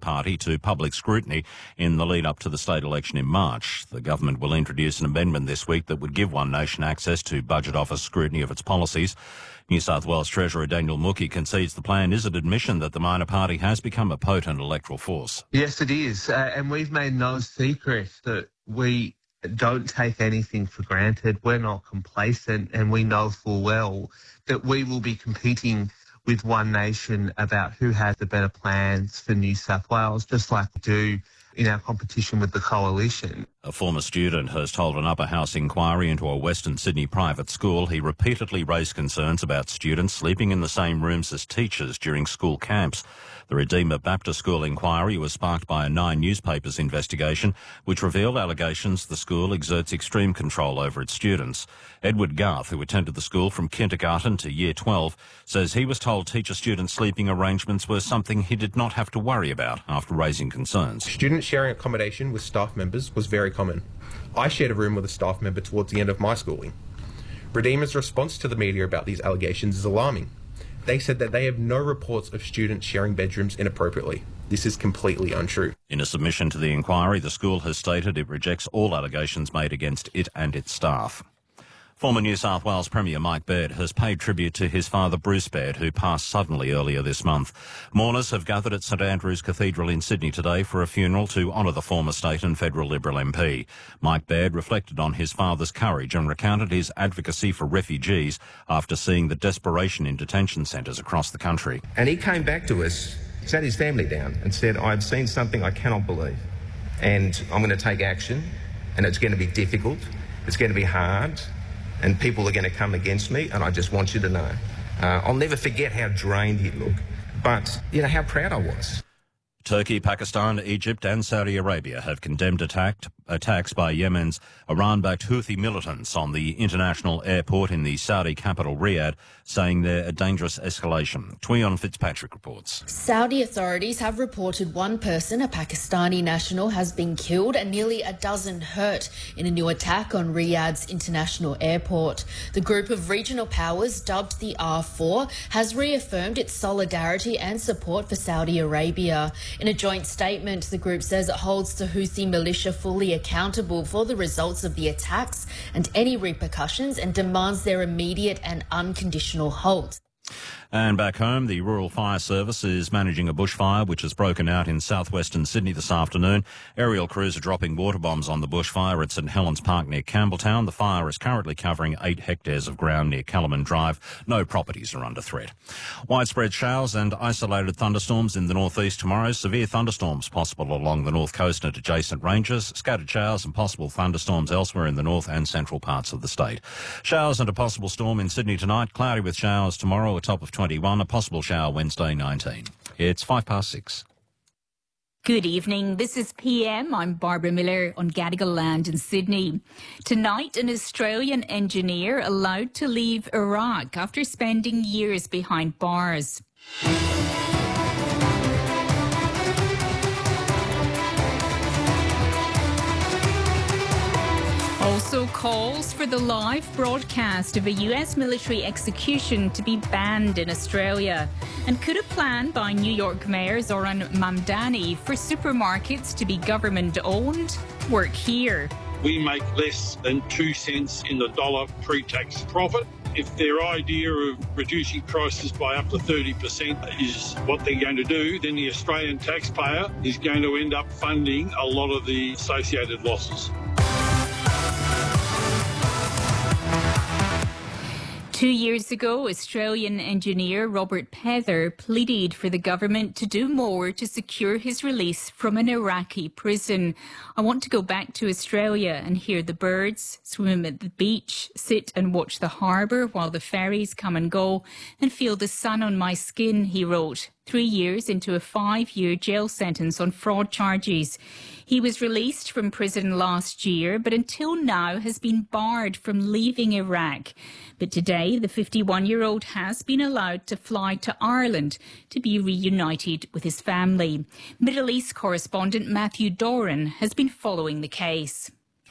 Party to public scrutiny in the lead up to the state election in March. The government will introduce an amendment this week that would give One Nation access to Budget Office scrutiny of its policies. New South Wales Treasurer Daniel Mookhey concedes the plan is an admission that the minor party has become a potent electoral force. Yes, it is. And we've made no secret that we don't take anything for granted. We're not complacent, and we know full well that we will be competing with One Nation about who has the better plans for New South Wales, just like we do in our competition with the Coalition. A former student has told an upper house inquiry into a Western Sydney private school he repeatedly raised concerns about students sleeping in the same rooms as teachers during school camps. The Redeemer Baptist School inquiry was sparked by a Nine newspapers investigation which revealed allegations the school exerts extreme control over its students. Edward Garth, who attended the school from kindergarten to year 12, says he was told teacher-student sleeping arrangements were something he did not have to worry about after raising concerns. Students sharing accommodation with staff members was very common. I shared a room with a staff member towards the end of my schooling. Redeemer's response to the media about these allegations is alarming. They said that they have no reports of students sharing bedrooms inappropriately. This is completely untrue. In a submission to the inquiry, the school has stated it rejects all allegations made against it and its staff. Former New South Wales Premier Mike Baird has paid tribute to his father Bruce Baird, who passed suddenly earlier this month. Mourners have gathered at St Andrew's Cathedral in Sydney today for a funeral to honour the former state and federal Liberal MP. Mike Baird reflected on his father's courage and recounted his advocacy for refugees after seeing the desperation in detention centres across the country. And he came back to us, sat his family down and said, "I've seen something I cannot believe, and I'm going to take action, and it's going to be difficult, it's going to be hard, and people are going to come against me, and I just want you to know." I'll never forget how drained he'd look, but, how proud I was. Turkey, Pakistan, Egypt and Saudi Arabia have condemned attacks by Yemen's Iran-backed Houthi militants on the international airport in the Saudi capital Riyadh, saying they're a dangerous escalation. Tweon Fitzpatrick reports. Saudi authorities have reported one person, a Pakistani national, has been killed and nearly a dozen hurt in a new attack on Riyadh's international airport. The group of regional powers, dubbed the R4, has reaffirmed its solidarity and support for Saudi Arabia. In a joint statement, the group says it holds the Houthi militia fully accountable for the results of the attacks and any repercussions and demands their immediate and unconditional halt. And back home, the Rural Fire Service is managing a bushfire which has broken out in southwestern Sydney this afternoon. Aerial crews are dropping water bombs on the bushfire at St Helens Park near Campbelltown. The fire is currently covering 8 hectares of ground near Kellerman Drive. No properties are under threat. Widespread showers and isolated thunderstorms in the northeast tomorrow. Severe thunderstorms possible along the north coast and adjacent ranges. Scattered showers and possible thunderstorms elsewhere in the north and central parts of the state. Showers and a possible storm in Sydney tonight. Cloudy with showers tomorrow, a top of 21, a possible shower Wednesday 19. It's 6:05. Good evening. This is PM. I'm Barbara Miller on Gadigal land in Sydney. Tonight, an Australian engineer allowed to leave Iraq after spending years behind bars. Also calls for the live broadcast of a US military execution to be banned in Australia. And could a plan by New York Mayor Zoran Mamdani for supermarkets to be government-owned work here? We make less than 2 cents in the dollar pre-tax profit. If their idea of reducing prices by up to 30% is what they're going to do, then the Australian taxpayer is going to end up funding a lot of the associated losses. 2 years ago, Australian engineer Robert Pether pleaded for the government to do more to secure his release from an Iraqi prison. I want to go back to Australia and hear the birds, swim at the beach, sit and watch the harbour while the ferries come and go, and feel the sun on my skin, he wrote. 3 years into a 5-year jail sentence on fraud charges. He was released from prison last year, but until now has been barred from leaving Iraq. But today, the 51-year-old has been allowed to fly to Ireland to be reunited with his family. Middle East correspondent Matthew Doran has been following the case.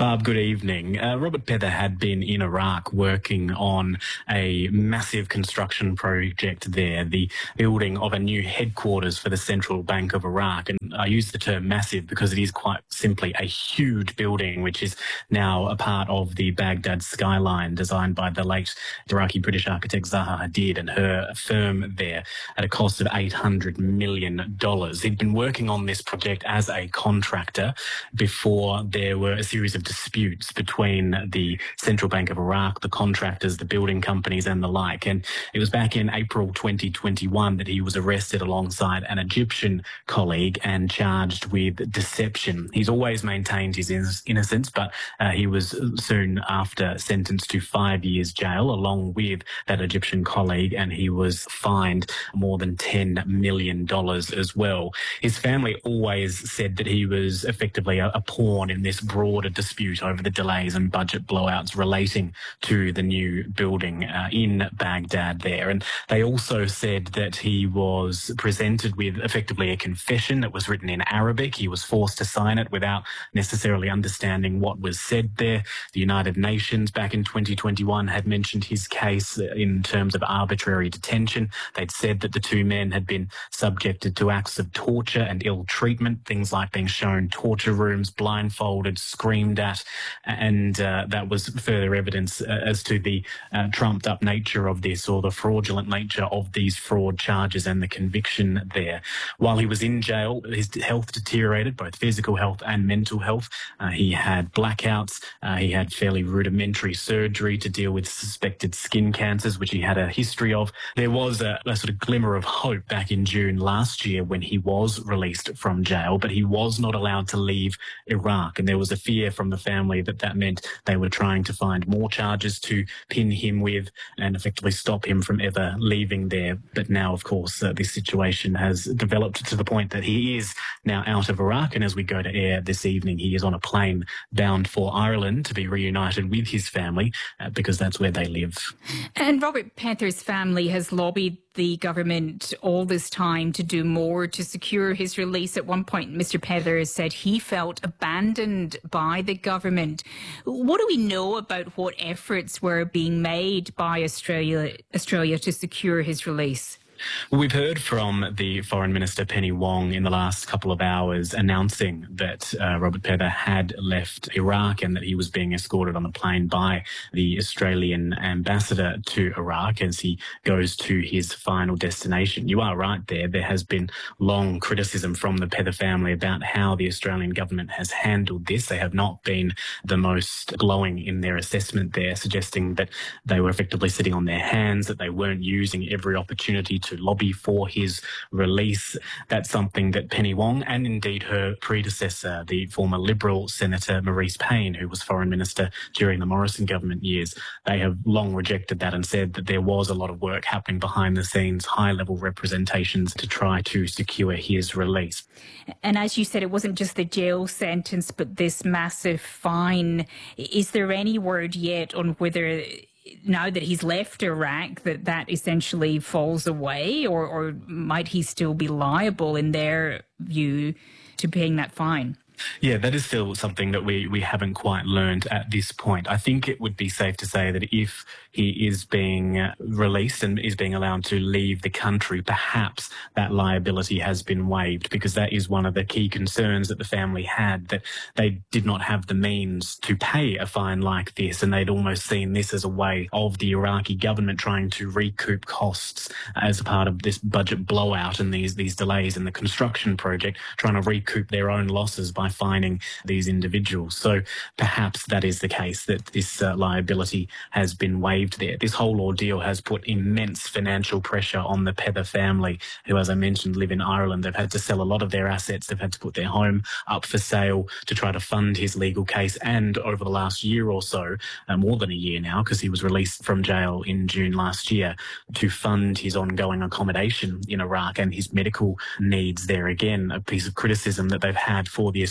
Barb, good evening. Robert Pether had been in Iraq working on a massive construction project there, the building of a new headquarters for the Central Bank of Iraq. And I use the term massive because it is quite simply a huge building, which is now a part of the Baghdad skyline designed by the late Iraqi British architect Zaha Hadid and her firm there at a cost of $800 million. He'd been working on this project as a contractor before there were a series of disputes between the Central Bank of Iraq, the contractors, the building companies and the like. And it was back in April 2021 that he was arrested alongside an Egyptian colleague and charged with deception. He's always maintained his innocence, but he was soon after sentenced to 5 years jail along with that Egyptian colleague, and he was fined more than $10 million as well. His family always said that he was effectively a pawn in this broader dispute over the delays and budget blowouts relating to the new building in Baghdad there. And they also said that he was presented with effectively a confession that was written in Arabic. He was forced to sign it without necessarily understanding what was said there. The United Nations back in 2021 had mentioned his case in terms of arbitrary detention. They'd said that the two men had been subjected to acts of torture and ill treatment, things like being shown torture rooms, blindfolded, screamed at, and that was further evidence as to the trumped up nature of this, or the fraudulent nature of these fraud charges and the conviction there. While he was in jail, his health deteriorated, both physical health and mental health. He had blackouts. He had fairly rudimentary surgery to deal with suspected skin cancers, which he had a history of. There was a sort of glimmer of hope back in June last year when he was released from jail, but he was not allowed to leave Iraq. And there was a fear from the family that meant they were trying to find more charges to pin him with and effectively stop him from ever leaving there. But now, of course, this situation has developed to the point that he is now out of Iraq. And as we go to air this evening, he is on a plane bound for Ireland to be reunited with his family because that's where they live. And Robert Pether's family has lobbied the government all this time to do more to secure his release. At one point, Mr. Pether said he felt abandoned by the government. What do we know about what efforts were being made by Australia to secure his release? Well, we've heard from the Foreign Minister Penny Wong in the last couple of hours announcing that Robert Pether had left Iraq and that he was being escorted on a plane by the Australian ambassador to Iraq as he goes to his final destination. You are right there. There has been long criticism from the Pether family about how the Australian government has handled this. They have not been the most glowing in their assessment there, suggesting that they were effectively sitting on their hands, that they weren't using every opportunity to lobby for his release. That's something that Penny Wong and indeed her predecessor, the former Liberal Senator Marise Payne, who was Foreign Minister during the Morrison government years, they have long rejected that and said that there was a lot of work happening behind the scenes, high-level representations to try to secure his release. And as you said, it wasn't just the jail sentence, but this massive fine. Is there any word yet on whether, now that he's left Iraq, that essentially falls away, or might he still be liable, in their view, to paying that fine? Yeah, that is still something that we haven't quite learned at this point. I think it would be safe to say that if he is being released and is being allowed to leave the country, perhaps that liability has been waived, because that is one of the key concerns that the family had, that they did not have the means to pay a fine like this, and they'd almost seen this as a way of the Iraqi government trying to recoup costs as a part of this budget blowout and these delays in the construction project, trying to recoup their own losses by fining these individuals. So perhaps that is the case, that this liability has been waived there. This whole ordeal has put immense financial pressure on the Pether family, who, as I mentioned, live in Ireland. They've had to sell a lot of their assets. They've had to put their home up for sale to try to fund his legal case. And over the last year or so, more than a year now, because he was released from jail in June last year, to fund his ongoing accommodation in Iraq and his medical needs there. Again, a piece of criticism that they've had for the Australian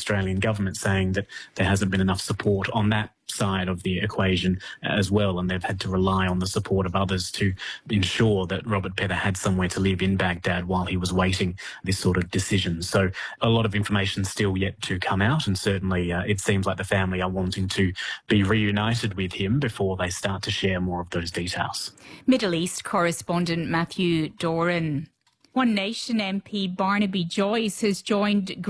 Australian government saying that there hasn't been enough support on that side of the equation as well, and they've had to rely on the support of others to ensure that Robert Pether had somewhere to live in Baghdad while he was waiting this sort of decision. So a lot of information still yet to come out, and certainly it seems like the family are wanting to be reunited with him before they start to share more of those details. Middle East correspondent Matthew Doran. One Nation MP Barnaby Joyce has joined